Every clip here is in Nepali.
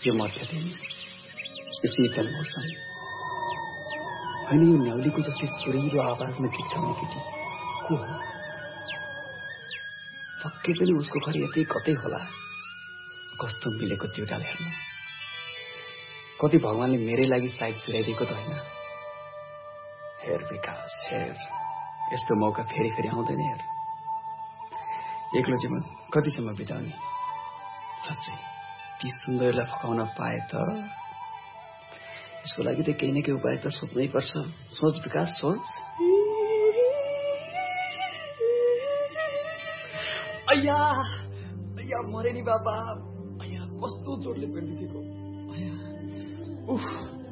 यो मध्य दिन यो शीतल मौसम होइन यो न्याउलीको जस्तै सुरिलो आवाजमा गीत गाउने केटी को हो? पक्कै पनि उसको घर यतै कतै होला। कस्तो मिलेको चिउटाले हेर्नु, कति भगवानले मेरै लागि साइड चुराइदिएको त होइन। हेर विकास हेर, यस्तो मौका फेरि फेरि आउँदैन। हेर एक्लो जीवन कतिसम्म बिताउने? साँच्चै ती सुन्दरलाई फकाउन पाए त यसको लागि त केही न केही उपाय त सोच्नै पर्छ। सोच विकास सोच। अय्या अय्या मरे नि बाबा। अय्या कस्तो जोडले पेर्दिएको। अय्या उफ।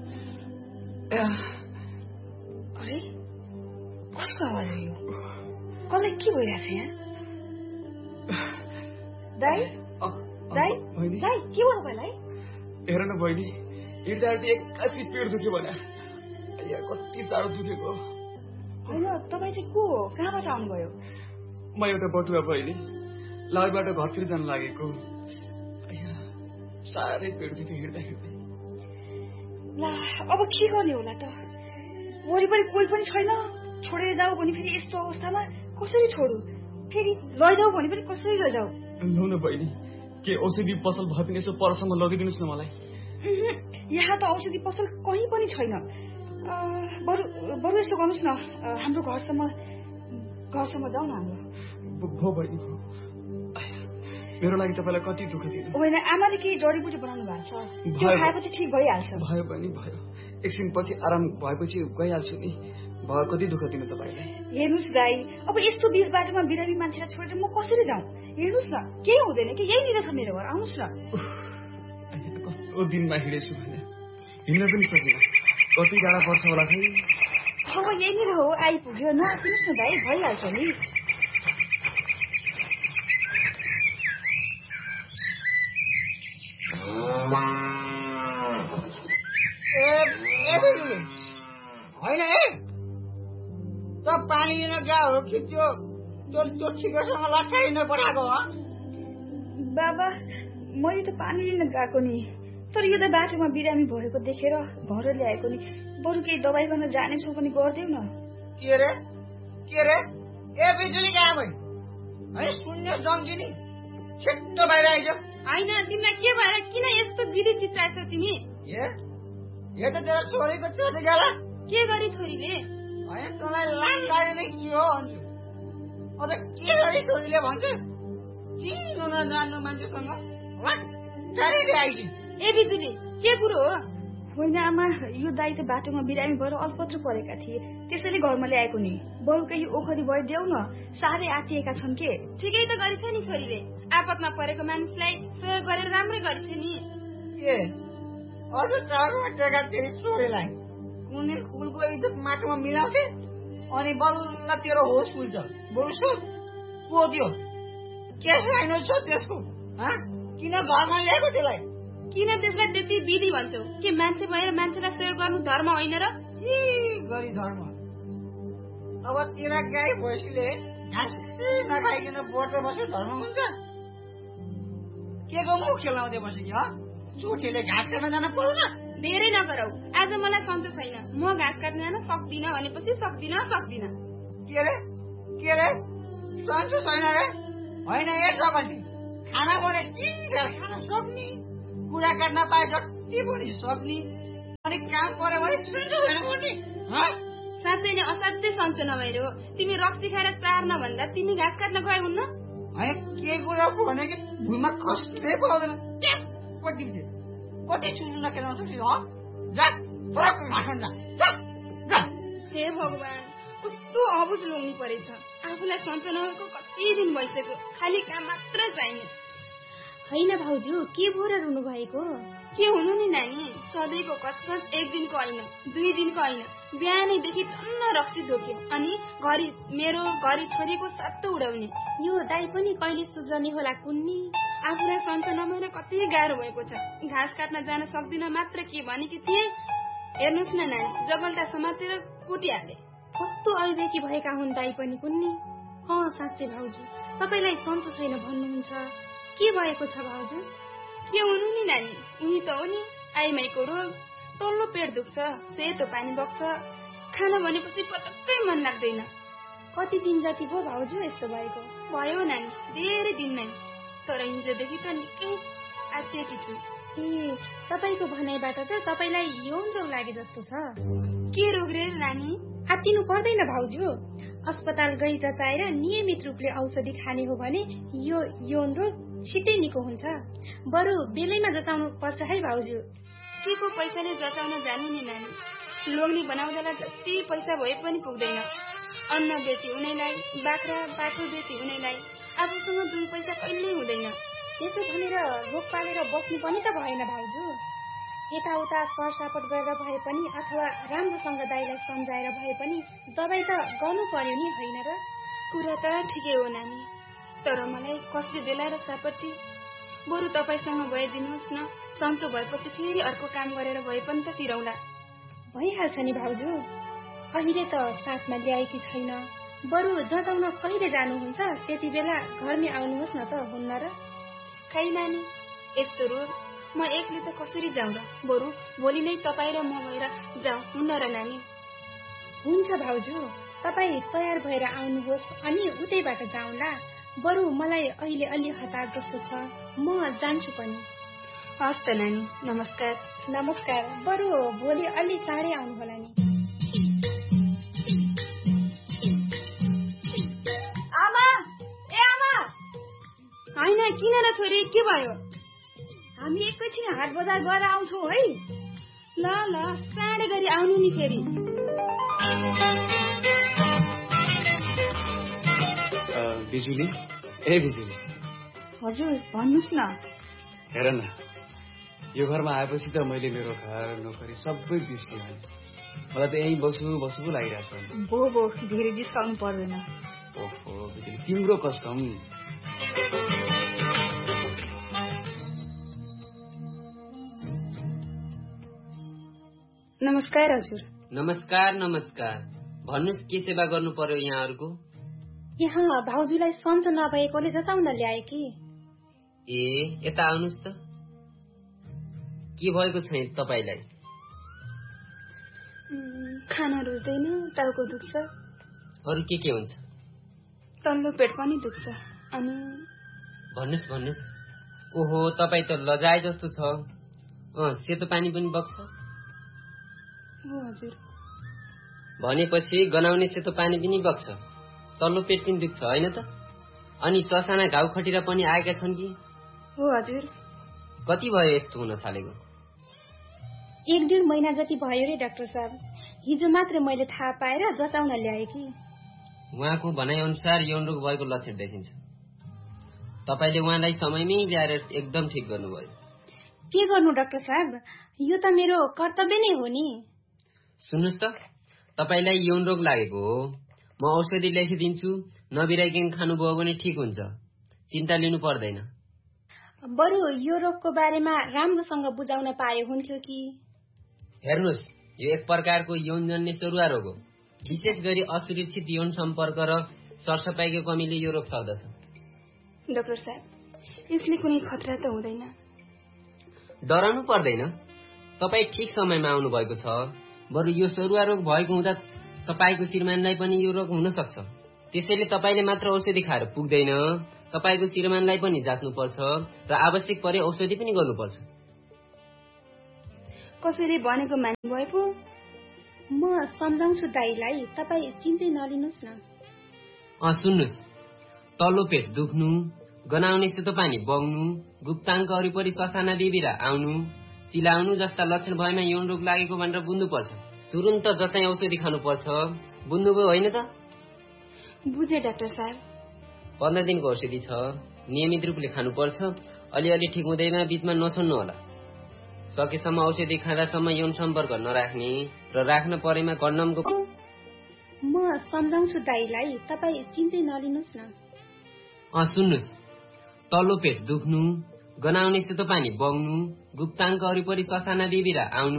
अरे कसको आवाज हो यो? कसलाई के भइरहेछ यहाँ? दाइ दाइ दाइ के भन्नु पहिला? हेर न बहिनी, हिँड्दा एक्कासी पेट दुख्यो भने कति साह्रो दुखेको। होइन तपाईँ चाहिँ को हो? कहाँबाट आउनुभयो? म एउटा बटुवा बहिनी, लाउबाट घरतिर जान लागेको। साह्रै पेट दुख्यो हिँड्दा हिँड्दै। ला अब के गर्ने होला त? वरिपरि कोही पनि छैन। छोडेर जाऊ भने फेरि यस्तो अवस्थामा कसरी छोडु? फेरि लैजाऊ भने पनि कसरी लैजाऊ? लौ न बहिनी, के औषधि पसल भए पनि यसो परसम्म लगिदिनुहोस् न मलाई। यहाँ त औषधि पसल कहीँ पनि छैन। बरु यस्तो गर्नुहोस् न, हाम्रो घरसम्म जाऊ न। हाम्रो भो बहिनी, मेरो लागि तपाईँलाई कति दुःख दिनु। होइन, आमाले केही जडीबुटी बनाउनु भएको छ, त्यो खाएपछि ठिक भइहाल्छ। भयो बहिनी भयो, एकछिनपछि आराम भएपछि गइहाल्छु नि। भयो कति दुःख दिनु तपाईँलाई। हेर्नुहोस् दाइ, अब यस्तो बीच बाटोमा बिरामी मान्छेलाई छोडेर म कसरी जाउँ? हेर्नुहोस् न, केही हुँदैन कि, यहीँनिर छ मेरो घर, आउनुहोस् न। कस्तो दिनमा हिँडेछु भने हिँड्न पनि सकिनँ। कति टाढा पर्छ होला खै। अब यहीँनिर हो, आइपुग्यो। नआउनुहोस् न दाइ, भइहाल्छ नि। होइन है त पानी लिन गएको हो कि त्यो ठिकैसँग लट्ठाइन पठाएको हो? बाबा मैले त पानी लिन गएको नि, तर यो त बाटोमा बिरामी भएको देखेर घर ल्याएको नि। बरु केही दबाई गर्न जानेछौ पनि गरिदेऊ न। के रे ए बिजुली कहाँ भयो? है शून्य जङ्गी नि, छिट्टो बाहिर आइज। होइन तिमीलाई के भएर किन यस्तो बिरी चिच्चाएछौ तिमी? यो त तेरो छोरीको छोरी गला। के गरी छोरीले? होइन तँलाई लाम लाग्यो नै के हो भन्छु। अझ के गरी छोरीले भन्छ? चिन्नु नजान्नु मान्छेसँग आइसु। ए बिजुली के कुरो हो? होइन आमा, यो दाइ त बाटोमा बिरामी भएर अलपत्र परेका थिए, त्यसैले घरमा ल्याएको नि। बरु केही ओखरी भयो देऊ न, साह्रै आतिएका छन् के। ठिकै त गरेछ नि छोरीले, आपतमा परेको मानिसलाई सहयोग गरेर राम्रै गरेछ नि। के अझ चारमा टेका तेरी छोरीलाई कुनै फुलको इज्जत माटोमा मिलाउँथे अनि बल्ल तेरो होस फुल्छ। बरु सोच सोध्यो के साइनो छ त्यसको? किन घरमा ल्याएको त्यसलाई? किन त्यसलाई त्यति विधि भन्छौ? के मान्छे भएर मान्छेलाई सहयोग गर्नु धर्म होइन र? गरी धर्म। अब तेरा गाई भैँसीले घाँस नखाइकन बोर्दै बस्यो धर्म हुन्छ? के को मुख खेलाउँदै बस्यो कि? चोटीले घाँस काट्न जान पर्दैन? धेरै नगरौ, आज मलाई सन्चो छैन। म घाँस काट्न जान सक्दिन भनेपछि सक्दिन। के रे सन्चो छैन रे? होइन एक सकल्टी खाना बने 3 खेल खान सक्ने, कुरा काट्न पाए जति पनि सक्ने, अनि काम पर्यो भने सन्चो छैन पर्ने। साँच्चै नै असाध्यै सन्चो नभएर हो। तिमी रक्सी खाएर चार नभन्दा तिमी घाँस काट्न गए हुन्न? है के कुरा भने कि भुइँमा खस्दै पाउँदैन, कति चुल्नु नखेलाउँछ नि। हे भगवान, कस्तो अबुझ लोग्नु परेछ। आफूलाई सन्चो नभएको कति दिन भइसक्यो, खाली काम मात्र चाहिने। होइन भाउजू, के भएर रुनु भएको? के हुनु नि नानी, सधैँको कचकच एक दिनको होइन, 2 दिनको होइन, बिहानैदेखि टन्न रक्सी धोक्यो, अनि घरि छोरीको सट्टो उडाउने। यो दाइ पनि कहिले सुध्रने होला कुन्नी? आफूलाई सन्चो नभएर कति गाह्रो भएको छ। घाँस काट्न जान सक्दिन मात्र के भनेकी थिए? हेर्नुहोस् न नानी, जगल्टा समातेर कुटिहाले। कस्तो अविवेकी भएका हुन् दाइ पनि कुन्नी। साँच्चै भाउजू, तपाईँलाई सन्चो छैन भन्नुहुन्छ। के भएको छ भाउजू? के हुनु नि नि नानी, उही त हो नि आइमाईको रोग। तल्लो पेट दुख्छ, सेतो पानी बग्छ, खाना भनेपछि पटक्कै मन लाग्दैन। कति दिन जति भयो भाउजू यस्तो भएको? भयो नानी, धेरै दिन नै, तर हिजोदेखि त निकै आत्तेकी छु। ए, तपाईको भनाइबाट त तपाईलाई यौन रोग लागे जस्तो छ। के रोग रे नानी? आत्तिनु पर्दैन भाउजू, अस्पताल गई जचाएर नियमित रूपले औषधि खाने हो भने यो यौन रोग छिट्टै निको हुन्छ। बरु बेलैमा जचाउनु पर्छ है भाउजू। के को पैसाले जचाउन जाने नि नानी, लोग्ने बनाउँदा जति पैसा भए पनि पुग्दैन। अन्न बेची उनीलाई, बाख्रा बाटो बेची उनीलाई, आफूसँग 2 पैसा कहिल्यै हुँदैन। त्यसो भनेर रोग पालेर बस्नु पनि त भएन भाउजू। यताउता सरसापट गरेर भए पनि अथवा राम्रोसँग दाइलाई सम्झाएर भए पनि दबाई त गर्नु पर्यो नि, होइन र? कुरा त ठिकै हो नानी, तर मलाई कसले बेलाएर सापट्टि। बरु तपाईसँग भइदिनुहोस् न, सन्चो भएपछि फेरि अर्को काम गरेर भए पनि त तिरौला। भइहाल्छ नि भाउजू, अहिले त साथमा ल्याएकी छैन। बरु जताउन कहिले जानुहुन्छ त्यति बेला घरमै आउनुहोस् न त, हुन्न र? खै नानी, यस्तो रोग म एक्लै त कसरी जाउँ र? बरु भोलि नै तपाईँ र म भएर जाउँ, हुन्न र नानी? हुन्छ भाउजू, तपाईँ तयार भएर आउनुहोस् अनि उतैबाट जाउँला। बरु मलाई अहिले अलि हतार जस्तो छ, म जान्छु पनि। हस् त नानी, नमस्कार। नमस्कार। बरु भोलि अलि चाँडै आउनुहोला नि। आमा, ए आमा! होइन, किन र छोरी, के भयो? हामी एकैछिन हाट बजार गरेर आउँछौँ है। ल ल, चाँडै गरी आउनु नि फेरि। बिजुली, ए बिजुली। हजुर, भन्नुहोस् न। हेर न, यो घरमा आएपछि त मैले मेरो घर नोकरी सबै बिर्सिहालेँ। मलाई त यहीँ बसु पो लागिरहेछ। बो धेरै जिस्काउनु पर्दैन। ओहो बिजुली, तिम्रो कसम। नमस्कार हजुर। नमस्कार नमस्कार, भन्नुहोस् के सेवा गर्नु पर्यो यहाँहरुको? यहाँ भाउजूलाई सन्चो नभएकोले जताउन ल्याए कि। ए, यता आउनुहोस् त। के भएको छ तपाईलाई? खाना रुच्दैन, टाउको दुख्छ। अरु के हुन्छ? तल्लो पेट पनि दुख्छ। अनि भन्नुहोस्। ओहो, तपाई त लजाए जस्तो छ। सेतो पानी पनि बग्छ? हो हजुर। भनेपछि गनाउने सेतो पानी पनि बग्छ, तल्लो पेट पनि दुख्छ, हैन त? अनि चसाना घाउ खटिरा पनि आएका छन् कि? हो हजुर। कति भयो यस्तो हुन थालेको? 1-1.5 महिना जति भयो रे डाक्टर साहब। हिजो मात्र मैले थाहा पाएर जचाउन ल्याए कि। उहाँको भनाइ अनुसार यौन रोग भएको लक्षण देखिन्छ। तपाईले उहाँलाई समयमै ल्याएर एकदम ठीक गर्नुभयो। के गर्नु डाक्टर साहब, यो त मेरो कर्तव्य नै हो नि। सुन्नुस् त, तपाईलाई यौन रोग लागेको हो, म औषधि लेखिदिन्छु, नबिराइकन खानुभयो भने ठीक हुन्छ, चिन्ता लिनु पर्दैन। बरु यो रोगको बारेमा राम्रोसँग बुझाउन पाए हुन्थ्यो कि। हेर्नुस्, यो एक प्रकारको यौनजन्य चरुवा रोग हो। विशेष गरी असुरक्षित यौन सम्पर्क र सरसफाइको कमीले यो रोग सर्दछ। डाक्टर साहब, यसले कुनै खतरा त हुँदैन? डराउनु पर्दैन, तपाई ठीक समयमा आउनु भएको छ। बरु यो सरुवा रोग भएको हुँदा तपाईको श्रीमानलाई पनि यो रोग हुन सक्छ। त्यसैले तपाईले मात्र औषधि खाएर पुग्दैन, तपाईको श्रीमानलाई पनि जाँच्नुपर्छ र आवश्यक परे औषधि पनि गर्नुपर्छ। कसरी भनेको मान्नु भए पो? म सम्झाउँछु दाइलाई, तपाई चिन्तै नलिनुस् न। सुन्नुस्, तल्लो पेट दुख्नु, गनाउने सेतो पानी बग्नु, गुप्ताङ्ग वरिपरि ससाना बिबिरा आउनु, चिलाउनु जस्ता लक्षण भएमा यौन रोग लागेको भनेर बुझ्नुपर्छ। तुरुन्त जचाइ औषधि खानुपर्छ, बुझ्नुभयो होइन त? बुझे डाक्टर साहब। 15 दिनको औषधि छ, नियमित रूपले खानुपर्छ। अलिअलि ठिक हुँदैमा बीचमा नछोड्नु होला। सकेसम्म औषधि खाँदासम्म यौन सम्पर्क नराख्ने र राख्न परेमा कन्डमको। म सम्झाउँछु दाइलाई, तपाई चिन्तै नलिनुस् न। सुन्नुस्, तल्लो पेट दुख्नु, गनाउने सेतो पानी बग्नु, गुप्ताङ्ग वरिपरि ससाना बिबिरा आउनु,